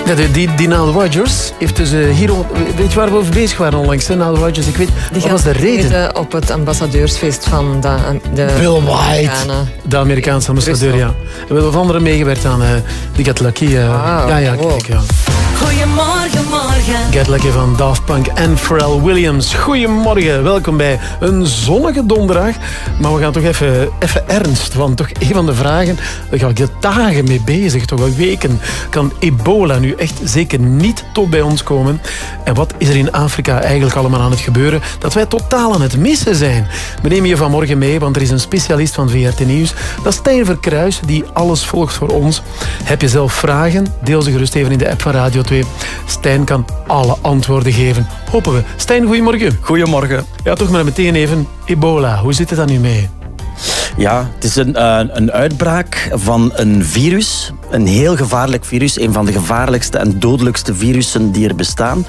Ja, die Nile Rodgers heeft dus hier... Weet je waar we over bezig waren onlangs, hè? Nile Rodgers, ik weet... Wat was de reden? Op het ambassadeursfeest van de Bill White, de Amerikaanse ambassadeur, ja. En we hebben of anderen meegewerkt aan The Get Lucky. Kijk, ja. Goedemorgen, morgen. Get Lucky van Daft Punk en Pharrell Williams. Goedemorgen, welkom bij een zonnige donderdag. Maar we gaan toch even ernst, want toch een van de vragen, daar ga ik er dagen mee bezig, toch al weken. Kan ebola nu echt zeker niet tot bij ons komen? En wat is er in Afrika eigenlijk allemaal aan het gebeuren dat wij totaal aan het missen zijn? We nemen je vanmorgen mee, want er is een specialist van VRT Nieuws. Dat is Stijn Verkruijs, die alles volgt voor ons. Heb je zelf vragen? Deel ze gerust even in de app van Radio 2. Stijn kan alle antwoorden geven. Hopen we. Stijn, goedemorgen. Goedemorgen. Ja, toch maar meteen even ebola. Hoe zit het dan nu mee? Ja, het is een uitbraak van een virus. Een heel gevaarlijk virus. Een van de gevaarlijkste en dodelijkste virussen die er bestaan.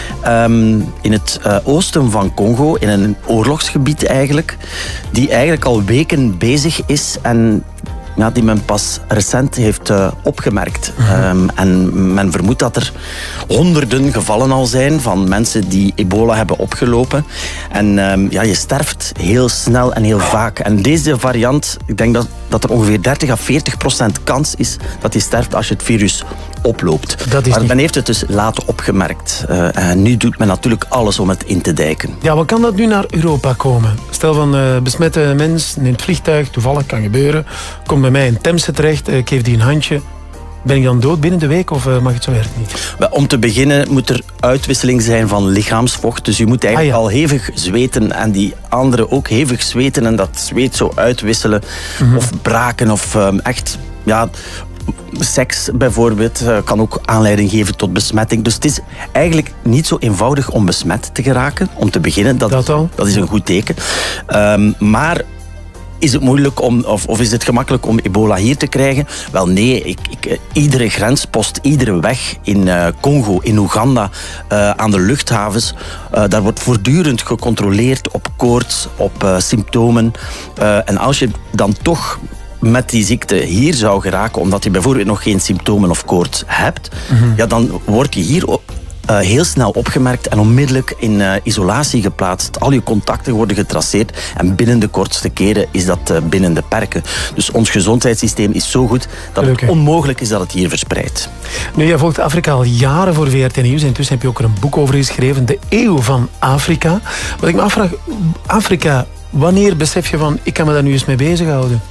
In het oosten van Congo, in een oorlogsgebied eigenlijk. Die eigenlijk al weken bezig is en... Ja, die men pas recent heeft opgemerkt. En men vermoedt dat er honderden gevallen al zijn van mensen die ebola hebben opgelopen. En je sterft heel snel en heel vaak. En deze variant, ik denk dat er ongeveer 30-40% kans is dat je sterft als je het virus oploopt. Maar men heeft het dus laat opgemerkt. En nu doet men natuurlijk alles om het in te dijken. Ja, wat kan dat nu naar Europa komen? Stel van besmette mens in het vliegtuig, toevallig kan gebeuren, komt bij mij in Temse terecht, ik geef die een handje. Ben ik dan dood binnen de week of mag het zo erg niet? Om te beginnen moet er uitwisseling zijn van lichaamsvocht. Dus je moet eigenlijk al hevig zweten en die anderen ook hevig zweten en dat zweet zo uitwisselen. Of braken of echt... Ja, seks bijvoorbeeld kan ook aanleiding geven tot besmetting. Dus het is eigenlijk niet zo eenvoudig om besmet te geraken. Om te beginnen, dat is een goed teken. Maar is het moeilijk of is het gemakkelijk om ebola hier te krijgen? Wel nee, iedere grenspost, iedere weg in Congo, in Oeganda, aan de luchthavens, daar wordt voortdurend gecontroleerd op koorts, op symptomen. En als je dan toch met die ziekte hier zou geraken, omdat je bijvoorbeeld nog geen symptomen of koorts hebt, ja, dan word je hier heel snel opgemerkt en onmiddellijk in isolatie geplaatst. Al je contacten worden getraceerd en binnen de kortste keren is dat binnen de perken. Dus ons gezondheidssysteem is zo goed dat het onmogelijk is dat het hier verspreidt. Nu, jij volgt Afrika al jaren voor VRT Nieuws. Intussen heb je ook er een boek over geschreven, De Eeuw van Afrika. Wat ik me afvraag, Afrika, wanneer besef je van, ik kan me daar nu eens mee bezighouden?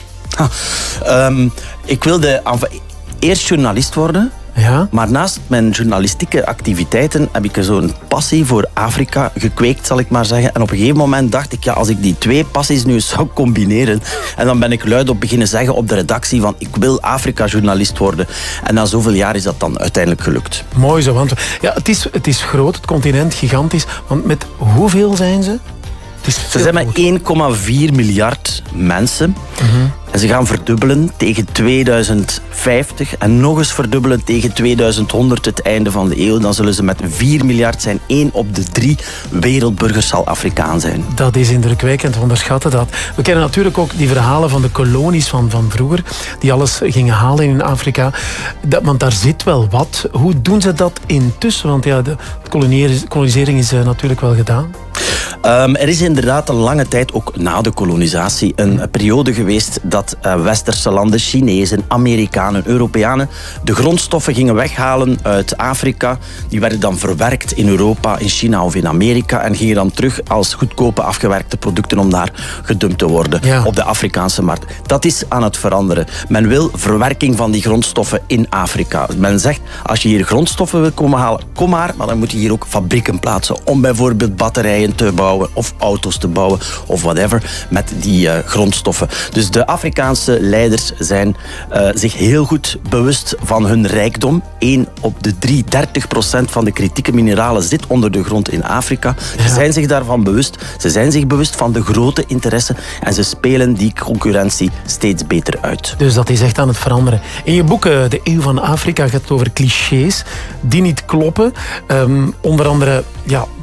Ik wilde eerst journalist worden. Ja? Maar naast mijn journalistieke activiteiten heb ik zo'n passie voor Afrika gekweekt, zal ik maar zeggen. En op een gegeven moment dacht ik, ja, als ik die twee passies nu zou combineren, en dan ben ik luidop beginnen zeggen op de redactie van, ik wil Afrika-journalist worden. En na zoveel jaar is dat dan uiteindelijk gelukt. Mooi zo, want ja, het is groot, het continent, gigantisch. Want met hoeveel zijn ze? Ze zijn met 1,4 miljard mensen. En ze gaan verdubbelen tegen 2050 en nog eens verdubbelen tegen 2100, het einde van de eeuw. Dan zullen ze met 4 miljard zijn. 1 op de 3 wereldburgers zal Afrikaan zijn. Dat is indrukwekkend, we onderschatten dat. We kennen natuurlijk ook die verhalen van de kolonies van vroeger, die alles gingen halen in Afrika. Want daar zit wel wat. Hoe doen ze dat intussen? Want ja, de kolonisering is natuurlijk wel gedaan. Er is inderdaad een lange tijd, ook na de kolonisatie, een periode geweest dat westerse landen, Chinezen, Amerikanen, Europeanen, de grondstoffen gingen weghalen uit Afrika. Die werden dan verwerkt in Europa, in China of in Amerika en gingen dan terug als goedkope afgewerkte producten om daar gedumpt te worden op de Afrikaanse markt. Dat is aan het veranderen. Men wil verwerking van die grondstoffen in Afrika. Men zegt, als je hier grondstoffen wil komen halen, kom maar dan moet je hier ook fabrieken plaatsen om bijvoorbeeld batterijen te bouwen of auto's te bouwen of whatever met die grondstoffen. Dus de Afrikaanse leiders zijn zich heel goed bewust van hun rijkdom. 1 op de 3, 30% van de kritieke mineralen zit onder de grond in Afrika. Ze zijn zich daarvan bewust. Ze zijn zich bewust van de grote interesse en ze spelen die concurrentie steeds beter uit. Dus dat is echt aan het veranderen. In je boek De Eeuw van Afrika gaat het over clichés die niet kloppen. Onder andere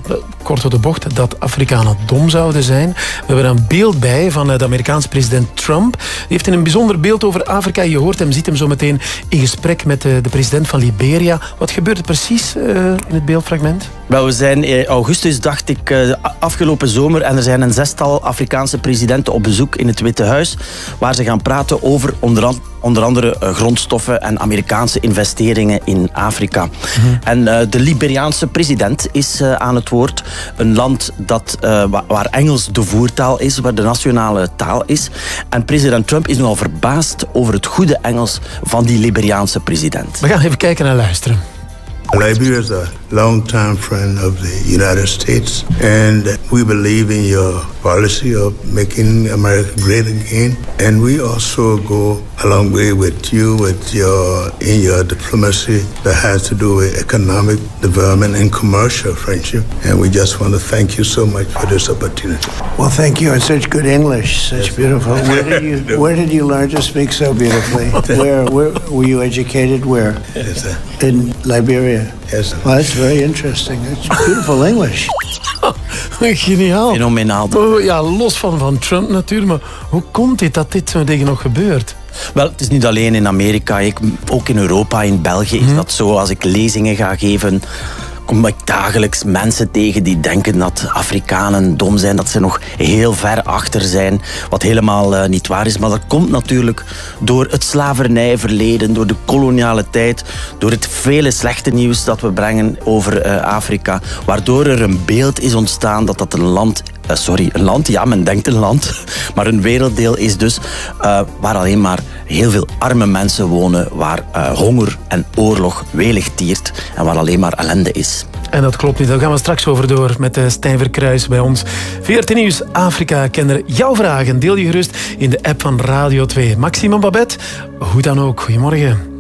kort door de bocht, dat Afrikanen dom zouden zijn. We hebben een beeld bij van de Amerikaanse president Trump. Die heeft een bijzonder beeld over Afrika. Je hoort hem, ziet hem zo meteen in gesprek met de president van Liberia. Wat gebeurt er precies in het beeldfragment? Wel, we zijn in augustus, dacht ik, afgelopen zomer, en er zijn een 6-tal Afrikaanse presidenten op bezoek in het Witte Huis, waar ze gaan praten over onder andere grondstoffen en Amerikaanse investeringen in Afrika. En de Liberiaanse president is aan het woord. Een land waar Engels de voertaal is, waar de nationale taal is. En president Trump is nogal verbaasd over het goede Engels van die Liberiaanse president. We gaan even kijken en luisteren. Liberia is a long-time friend of the United States, and we believe in your policy of making America great again. And we also go a long way with you in your diplomacy that has to do with economic development and commercial friendship. And we just want to thank you so much for this opportunity. Well, thank you. And such good English, such beautiful. Where did you learn to speak so beautifully? Where were you educated? Where? Yes, sir. In Liberia. Yes, sir. Well, that's very interesting. That's beautiful English. Geniaal. Fenomenaal. Ja, los van Trump natuurlijk, maar hoe komt dit dat dit zo dingen nog gebeurt? Wel, het is niet alleen in Amerika, ook in Europa, in België is dat zo. Als ik lezingen ga geven, kom ik dagelijks mensen tegen die denken dat Afrikanen dom zijn, dat ze nog heel ver achter zijn, wat helemaal niet waar is. Maar dat komt natuurlijk door het slavernijverleden, door de koloniale tijd, door het vele slechte nieuws dat we brengen over Afrika, waardoor er een beeld is ontstaan dat een land, ja, men denkt een land, maar een werelddeel is dus waar alleen maar heel veel arme mensen wonen, waar honger en oorlog welig tiert en waar alleen maar ellende is. En dat klopt niet. Daar gaan we straks over door met Stijn Verkruijs bij ons. VRT Nieuws Afrika-kenner. Jouw vragen deel je gerust in de app van Radio 2. Maxime en Babette, hoe dan ook. Goedemorgen.